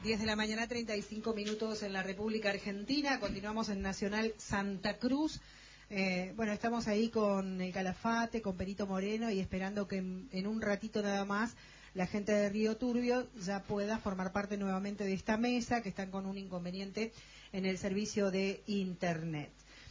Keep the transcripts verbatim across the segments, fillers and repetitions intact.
diez de la mañana, treinta y cinco minutos en la República Argentina. Continuamos en Nacional Santa Cruz. Eh, bueno, estamos ahí con el Calafate, con Perito Moreno y esperando que en, en un ratito nada más la gente de Río Turbio ya pueda formar parte nuevamente de esta mesa, que están con un inconveniente en el servicio de Internet.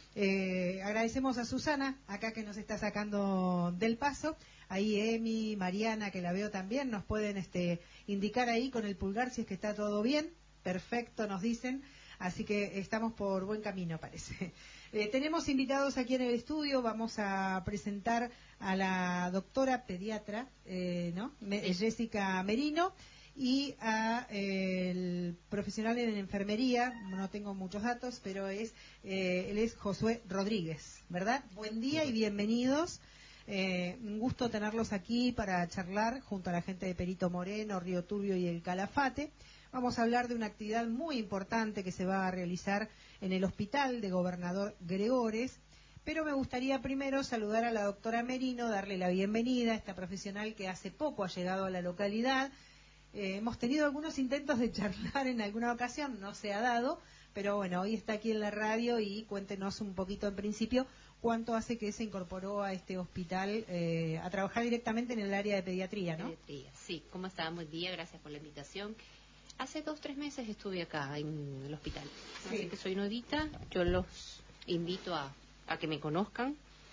Eh, agradecemos a Susana, acá que nos está sacando del paso. Ahí Emi, Mariana, que la veo también, nos pueden este, indicar ahí con el pulgar si es que está todo bien. Perfecto, nos dicen. Así que estamos por buen camino, parece. Eh, tenemos invitados aquí en el estudio. Vamos a presentar a la doctora pediatra, eh, ¿no? Me, sí. Jessica Merino, y a eh, el profesional en enfermería. No tengo muchos datos, pero es eh, él es Josué Rodríguez, ¿verdad? Buen día y bienvenidos. Eh, un gusto tenerlos aquí para charlar junto a la gente de Perito Moreno, Río Turbio y el Calafate. Vamos a hablar de una actividad muy importante que se va a realizar en el hospital de Gobernador Gregores, pero me gustaría primero saludar a la doctora Merino, darle la bienvenida a esta profesional que hace poco ha llegado a la localidad. Eh, hemos tenido algunos intentos de charlar en alguna ocasión, no se ha dado, pero bueno, hoy está aquí en la radio y cuéntenos un poquito en principio cuánto hace que se incorporó a este hospital eh, a trabajar directamente en el área de pediatría, ¿no? Pediatría, sí. ¿Cómo está? Buen día, gracias por la invitación. Hace dos, tres meses estuve acá en el hospital, sí. Así que soy nuevita. Yo los invito a, a que me conozcan.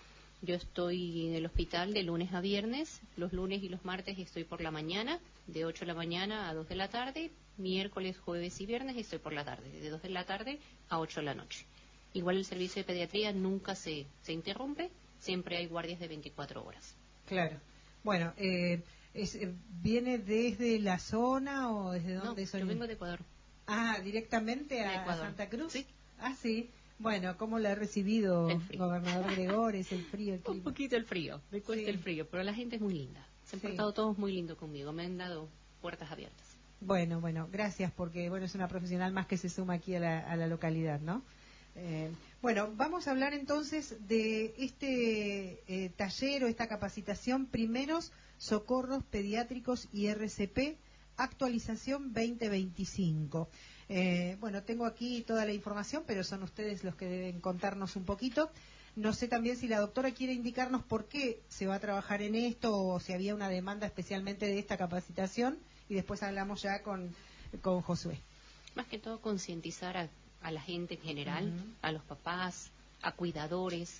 Yo estoy en el hospital de lunes a viernes. Los lunes y los martes estoy por la mañana, de ocho de la mañana a dos de la tarde. Miércoles, jueves y viernes estoy por la tarde, de dos de la tarde a ocho de la noche. Igual el servicio de pediatría nunca se, se interrumpe, siempre hay guardias de veinticuatro horas. Claro. Bueno, eh, es, eh, ¿viene desde la zona o desde dónde no, soy? Yo vengo de Ecuador. Ah, ¿directamente a, a Santa Cruz? Sí. Ah, sí. Bueno, ¿cómo la ha recibido Gobernador Gregores? El frío, el clima. Un poquito el frío, me cuesta sí. el frío, pero la gente es muy linda. Se han sí. portado todos muy lindo conmigo, me han dado puertas abiertas. Bueno, bueno, gracias, porque bueno, es una profesional más que se suma aquí a la, a la localidad, ¿no? Eh, bueno, vamos a hablar entonces de este eh, taller o esta capacitación, Primeros Socorros Pediátricos y R C P, actualización veinte veinticinco. Eh, bueno, tengo aquí toda la información, pero son ustedes los que deben contarnos un poquito. No sé también si la doctora quiere indicarnos por qué se va a trabajar en esto o si había una demanda especialmente de esta capacitación, y después hablamos ya con, con Josué. Más que todo concientizar a a la gente en general, uh-huh. a los papás, a cuidadores,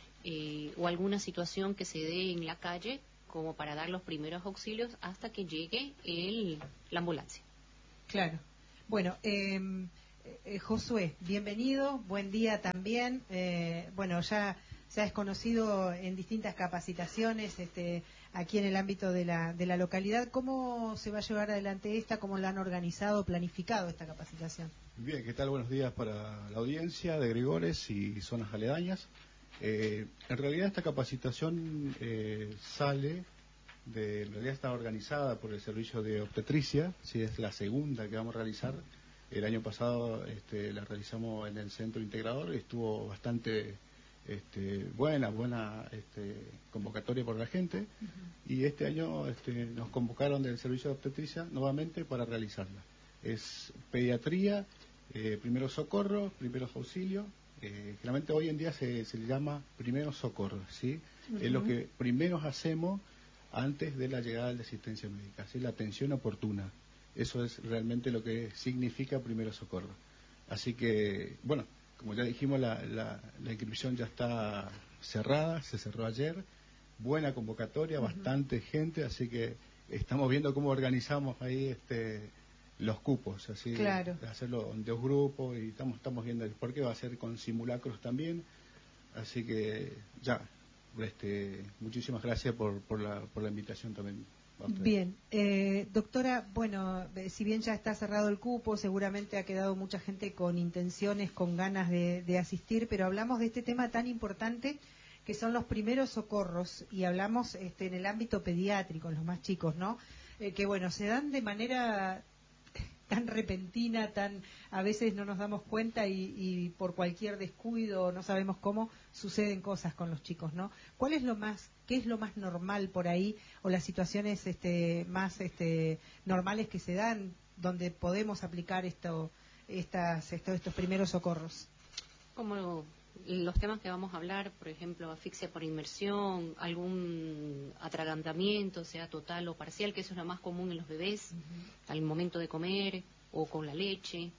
eh, o alguna situación que se dé en la calle, como para dar los primeros auxilios hasta que llegue el, la ambulancia. Claro. Bueno, eh, eh, Josué, bienvenido, buen día también. Eh, bueno, ya se ha conocido en distintas capacitaciones este, aquí en el ámbito de la, de la localidad. ¿Cómo se va a llevar adelante esta? ¿Cómo la han organizado, planificado esta capacitación? Bien, ¿qué tal? Buenos días para la audiencia de Gregores y zonas aledañas. Eh, en realidad esta capacitación eh, sale, de, en realidad está organizada por el servicio de obstetricia, sí, es la segunda que vamos a realizar. El año pasado este, la realizamos en el centro integrador, estuvo bastante este, buena, buena este, convocatoria por la gente, uh-huh. y este año este, nos convocaron del servicio de obstetricia nuevamente para realizarla. Es pediatría, eh, primeros socorros, primeros auxilios. Eh, generalmente hoy en día se, se le llama primeros socorros, ¿sí? Uh-huh. Es lo que primero hacemos antes de la llegada de la asistencia médica, ¿sí? La atención oportuna. Eso es realmente lo que significa primeros socorros. Así que, bueno, como ya dijimos, la, la, la inscripción ya está cerrada, se cerró ayer. Buena convocatoria, uh-huh. bastante gente, así que estamos viendo cómo organizamos ahí este los cupos, así claro. de hacerlo en dos grupos, y estamos estamos viendo el por qué va a ser con simulacros también, así que ya, este, muchísimas gracias por por la por la invitación también. Bien, eh, doctora, bueno, si bien ya está cerrado el cupo, seguramente ha quedado mucha gente con intenciones, con ganas de, de asistir, pero hablamos de este tema tan importante que son los primeros socorros, y hablamos este, en el ámbito pediátrico, en los más chicos, ¿no? Eh, que bueno, se dan de manera tan repentina, tan a veces no nos damos cuenta y, y por cualquier descuido, no sabemos cómo, suceden cosas con los chicos, ¿no? ¿Cuál es lo más, qué es lo más normal por ahí, o las situaciones este, más este, normales que se dan donde podemos aplicar esto, estas, esto, estos primeros socorros? Como los temas que vamos a hablar, por ejemplo, asfixia por inmersión, algún atragantamiento, sea total o parcial, que eso es lo más común en los bebés, uh-huh. al momento de comer o con la leche.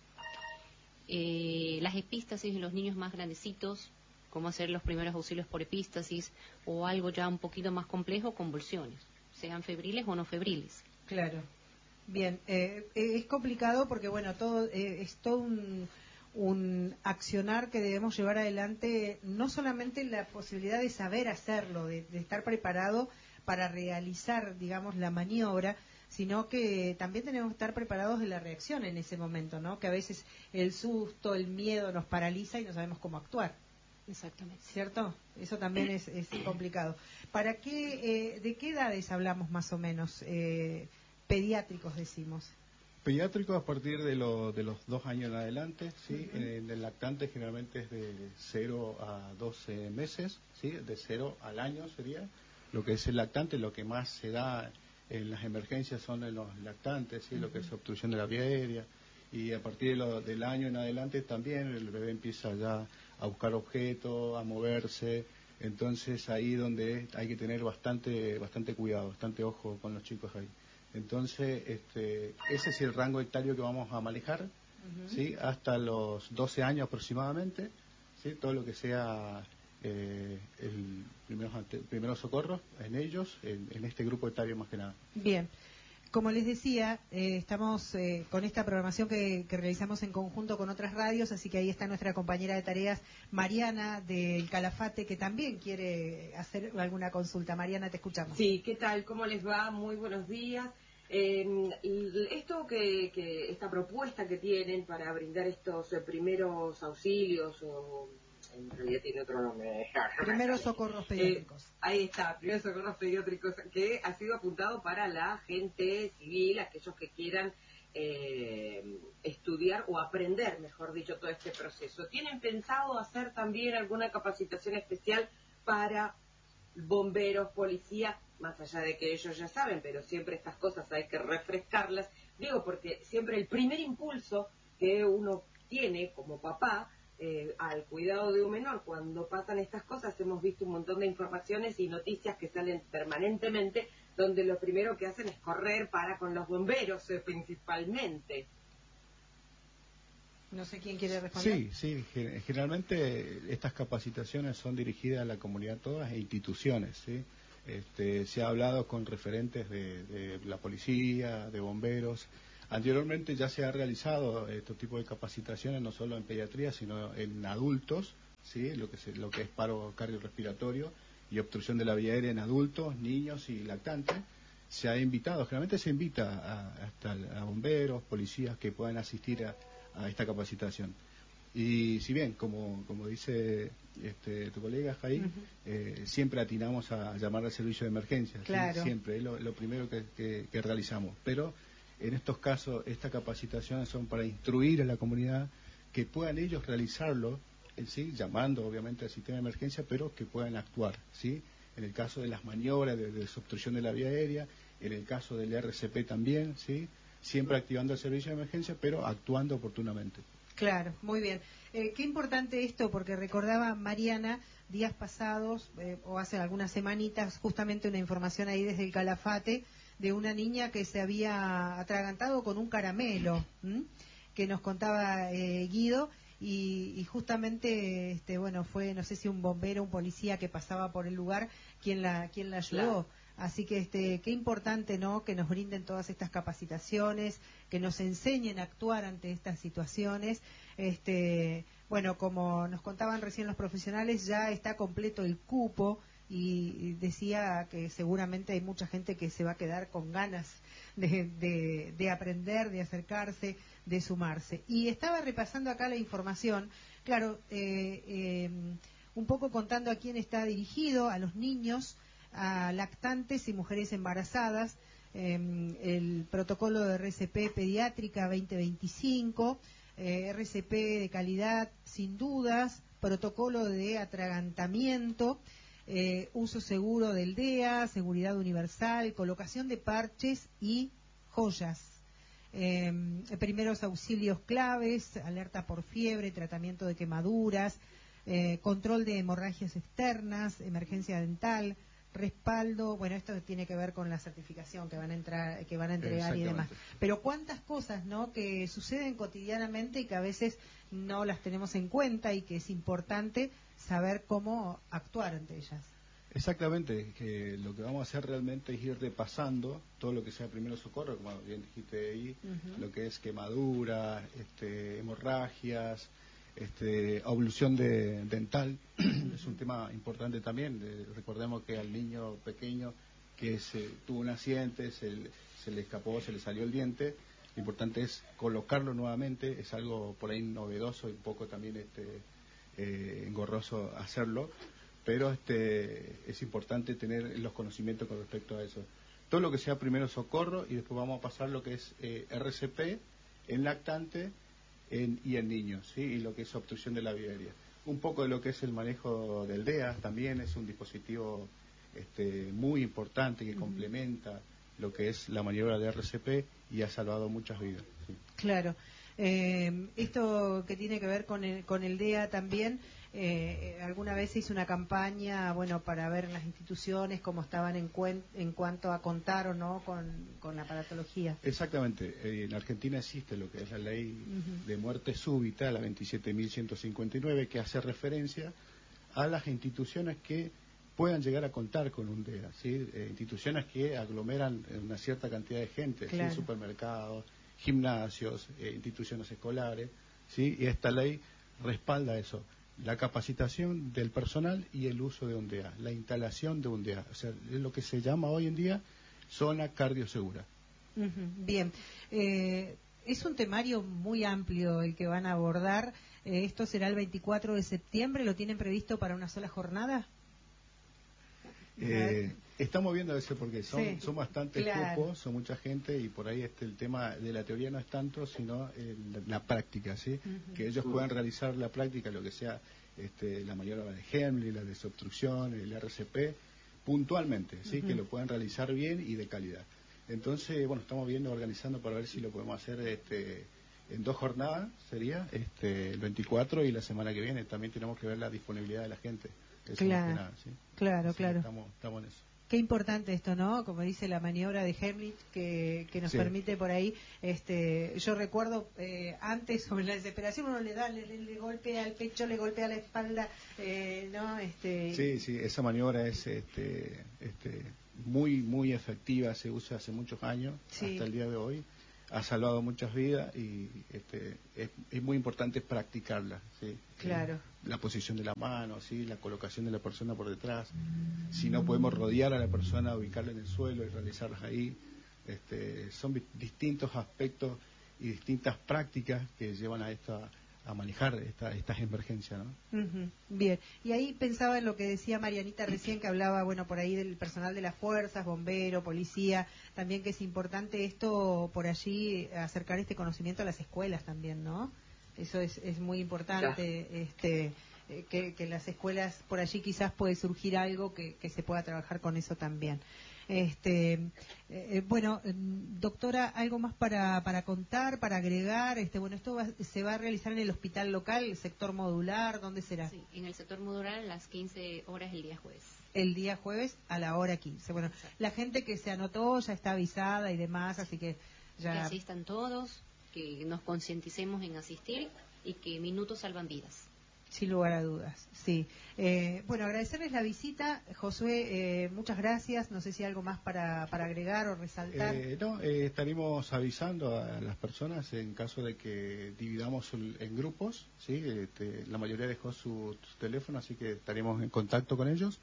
Eh, las epístasis en los niños más grandecitos, cómo hacer los primeros auxilios por epístasis, o algo ya un poquito más complejo, convulsiones, sean febriles o no febriles. Claro. Bien, eh, es complicado porque, bueno, todo eh, es todo un... un accionar que debemos llevar adelante, no solamente la posibilidad de saber hacerlo, de, de estar preparado para realizar, digamos, la maniobra, sino que también tenemos que estar preparados de la reacción en ese momento, ¿no? Que a veces el susto, el miedo nos paraliza y no sabemos cómo actuar. Exactamente. ¿Cierto? Eso también es, es complicado. ¿Para qué, eh, de qué edades hablamos más o menos? Eh, pediátricos decimos. Pediátrico a partir de, lo, de los dos años en adelante, ¿sí? Uh-huh. En el lactante generalmente es de cero a doce meses, ¿sí? De cero al año sería lo que es el lactante. Lo que más se da en las emergencias son en los lactantes, ¿sí? Uh-huh. Lo que es obstrucción de la vía aérea, y a partir de lo, del año en adelante también el bebé empieza ya a buscar objetos, a moverse. Entonces ahí donde hay que tener bastante, bastante cuidado, bastante ojo con los chicos ahí. Entonces, este, ese es el rango etario que vamos a manejar, uh-huh. ¿sí? Hasta los doce años aproximadamente, ¿sí? Todo lo que sea eh, el primeros, primeros socorros en ellos, en, en este grupo etario más que nada. Bien, como les decía, eh, estamos eh, con esta programación que, que realizamos en conjunto con otras radios, así que ahí está nuestra compañera de tareas, Mariana, del Calafate, que también quiere hacer alguna consulta. Mariana, te escuchamos. Sí, ¿qué tal? ¿Cómo les va? Muy buenos días. Eh, esto que, que esta propuesta que tienen para brindar estos eh, primeros auxilios, o en realidad tiene otro nombre. Primeros socorros pediátricos. Eh, ahí está, primeros socorros pediátricos, que ha sido apuntado para la gente civil, aquellos que quieran eh, estudiar o aprender, mejor dicho, todo este proceso. ¿Tienen pensado hacer también alguna capacitación especial para bomberos, policía, más allá de que ellos ya saben, pero siempre estas cosas hay que refrescarlas? Digo, porque siempre el primer impulso que uno tiene como papá eh, al cuidado de un menor, cuando pasan estas cosas, hemos visto un montón de informaciones y noticias que salen permanentemente, donde lo primero que hacen es correr para con los bomberos, eh, principalmente. No sé quién quiere responder. Sí, sí, generalmente estas capacitaciones son dirigidas a la comunidad todas e instituciones, ¿sí? Este, se ha hablado con referentes de, de la policía, de bomberos. Anteriormente ya se ha realizado este tipo de capacitaciones, no solo en pediatría, sino en adultos, ¿sí? Lo que, se, lo que es paro cardiorrespiratorio y obstrucción de la vía aérea en adultos, niños y lactantes. Se ha invitado, generalmente se invita a, hasta a bomberos, policías que puedan asistir a a esta capacitación. Y si bien, como como dice este, tu colega Jair, uh-huh. eh, siempre atinamos a llamar al servicio de emergencia, claro. ¿sí? Siempre es lo, lo primero que, que, que realizamos, pero en estos casos estas capacitaciones son para instruir a la comunidad que puedan ellos realizarlo, ¿sí? Llamando obviamente al sistema de emergencia, pero que puedan actuar, ¿sí? En el caso de las maniobras de, de desobstrucción de la vía aérea, en el caso del R C P también, ¿sí? Siempre activando el servicio de emergencia, pero actuando oportunamente. Claro, muy bien. Eh, qué importante esto, porque recordaba Mariana días pasados, eh, o hace algunas semanitas, justamente una información ahí desde el Calafate, de una niña que se había atragantado con un caramelo, ¿m? que nos contaba eh, Guido, y, y justamente, este, bueno, fue, no sé si un bombero, un policía que pasaba por el lugar, quien la, quien la ayudó. Claro. Así que este, qué importante, ¿no?, que nos brinden todas estas capacitaciones, que nos enseñen a actuar ante estas situaciones. Este, bueno, como nos contaban recién los profesionales, ya está completo el cupo y decía que seguramente hay mucha gente que se va a quedar con ganas de, de, de aprender, de acercarse, de sumarse. Y estaba repasando acá la información, claro, eh, eh, un poco contando a quién está dirigido, a los niños, a lactantes y mujeres embarazadas, eh, el protocolo de R C P pediátrica veinte veinticinco, eh, R C P de calidad sin dudas, protocolo de atragantamiento, eh, uso seguro del D E A, seguridad universal, colocación de parches y joyas. Eh, primeros auxilios claves, alerta por fiebre, tratamiento de quemaduras, eh, control de hemorragias externas, emergencia dental, respaldo, bueno, esto tiene que ver con la certificación que van a entrar, que van a entregar y demás. Pero cuántas cosas, ¿no?, que suceden cotidianamente y que a veces no las tenemos en cuenta y que es importante saber cómo actuar ante ellas. Exactamente, que lo que vamos a hacer realmente es ir repasando todo lo que sea primero socorro, como bien dijiste ahí, uh-huh. lo que es quemaduras, este, hemorragias, este, ablución de, dental, uh-huh. es un tema importante también. De, recordemos que al niño pequeño que se, tuvo un accidente, se, se le escapó, se le salió el diente, lo importante es colocarlo nuevamente, es algo por ahí novedoso y un poco también este, eh, engorroso hacerlo. Pero este es importante tener los conocimientos con respecto a eso. Todo lo que sea primero socorro y después vamos a pasar lo que es eh, R C P en lactante en, y en niños, ¿sí? Y lo que es obstrucción de la vía aérea. Un poco de lo que es el manejo del D E A también es un dispositivo este, muy importante que uh-huh. complementa lo que es la maniobra de R C P y ha salvado muchas vidas. ¿Sí? Claro. Eh, esto que tiene que ver con el, con el D E A también, eh, alguna vez se hizo una campaña, bueno, para ver las instituciones cómo estaban en, cuen, en cuanto a contar o no con, con la aparatología. Exactamente, eh, en Argentina existe lo que es la ley uh-huh. de muerte súbita, la veintisiete mil ciento cincuenta y nueve, que hace referencia a las instituciones que puedan llegar a contar con un D E A, ¿sí? Eh, instituciones que aglomeran una cierta cantidad de gente, claro. ¿sí? Supermercados, gimnasios, eh, instituciones escolares, ¿sí? Y esta ley respalda eso, la capacitación del personal y el uso de un D E A, la instalación de un D E A, o sea, es lo que se llama hoy en día zona cardiosegura. Uh-huh. Bien, eh, es un temario muy amplio el que van a abordar, eh, esto será el veinticuatro de septiembre, ¿lo tienen previsto para una sola jornada? Eh, estamos viendo a veces porque son, sí, son bastantes claro. grupos, son mucha gente y por ahí este el tema de la teoría no es tanto, sino eh, la, la práctica, ¿sí? Uh-huh. Que ellos puedan realizar la práctica, lo que sea este, la maniobra de Heimlich, la desobstrucción, el R C P, puntualmente, ¿sí? Uh-huh. Que lo puedan realizar bien y de calidad. Entonces, bueno, estamos viendo, organizando para ver si lo podemos hacer este, en dos jornadas, sería este, el veinticuatro y la semana que viene. También tenemos que ver la disponibilidad de la gente. Eso claro, más que nada, ¿sí? claro, Así claro. Estamos, estamos en eso. Qué importante esto, ¿no? Como dice la maniobra de Heimlich que, que nos sí. permite por ahí. Este, yo recuerdo eh, antes sobre la desesperación uno le da, le, le, le golpea el pecho, le golpea la espalda, eh, ¿no? Este. Sí, sí. Esa maniobra es, este, este, muy, muy efectiva. Se usa hace muchos años sí. hasta el día de hoy. Ha salvado muchas vidas y este, es, es muy importante practicarla, ¿sí? Claro. Eh, la posición de la mano, ¿sí? La colocación de la persona por detrás. Si no podemos rodear a la persona, ubicarla en el suelo y realizarlas ahí. Este, son vi- distintos aspectos y distintas prácticas que llevan a esta a manejar esta, estas emergencias, ¿no? Uh-huh. Bien, y ahí pensaba en lo que decía Marianita recién, que hablaba, bueno, por ahí del personal de las fuerzas, bombero, policía, también que es importante esto por allí, acercar este conocimiento a las escuelas también, ¿no? Eso es, es muy importante, ya. este eh, que, que en las escuelas por allí quizás puede surgir algo que, que se pueda trabajar con eso también. Este, eh, bueno, doctora, algo más para, para contar, para agregar. Este, bueno, esto va, se va a realizar en el hospital local, el sector modular, ¿dónde será? Sí, en el sector modular a las quince horas el día jueves. El día jueves a la hora quince. Bueno, exacto. La gente que se anotó ya está avisada y demás, así que ya. Que asistan todos, que nos concienticemos en asistir y que minutos salvan vidas. Sin lugar a dudas, sí. Eh, bueno, agradecerles la visita, Josué, eh, muchas gracias. No sé si hay algo más para, para agregar o resaltar. Eh, no, eh, estaremos avisando a las personas en caso de que dividamos el, en grupos, ¿sí? Este, la mayoría dejó su, su teléfono, así que estaremos en contacto con ellos.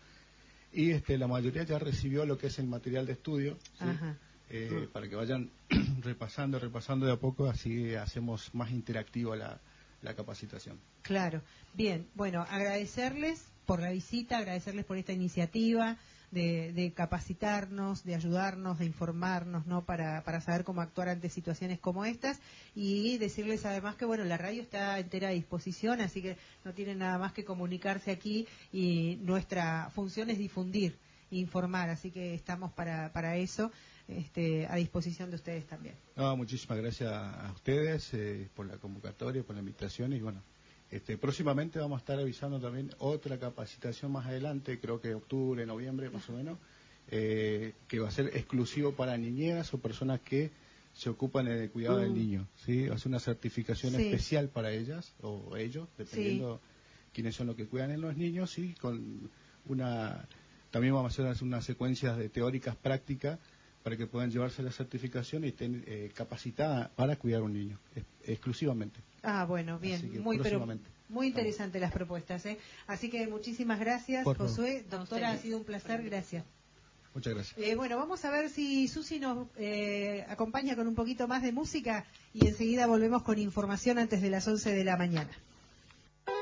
Y este, la mayoría ya recibió lo que es el material de estudio, ¿sí? Ajá. Eh, para que vayan repasando, repasando de a poco, así hacemos más interactiva la, la capacitación. Claro. Bien, bueno, agradecerles por la visita, agradecerles por esta iniciativa de, de capacitarnos, de ayudarnos, de informarnos, ¿no? Para, para saber cómo actuar ante situaciones como estas, y decirles además que, bueno, la radio está entera a disposición, así que no tienen nada más que comunicarse aquí, y nuestra función es difundir, informar, así que estamos para, para eso. Este, a disposición de ustedes también. No, muchísimas gracias a ustedes eh, por la convocatoria, por la invitación, y bueno, este, próximamente vamos a estar avisando también otra capacitación más adelante, creo que octubre, noviembre más o menos, eh, que va a ser exclusivo para niñeras o personas que se ocupan del cuidado mm. del niño, ¿sí? Va a ser una certificación sí. especial para ellas o ellos, dependiendo sí. quiénes son los que cuidan en los niños, y con una, también vamos a hacer unas secuencias de teóricas prácticas para que puedan llevarse la certificación y estén eh, capacitadas para cuidar a un niño, es, exclusivamente. Ah, bueno, bien, muy pero muy interesantes las propuestas, ¿eh? Así que muchísimas gracias, Por Josué. Favor. Doctora, ha sido un placer, gracias. Muchas gracias. Eh, bueno, vamos a ver si Susi nos eh, acompaña con un poquito más de música, y enseguida volvemos con información antes de las once de la mañana.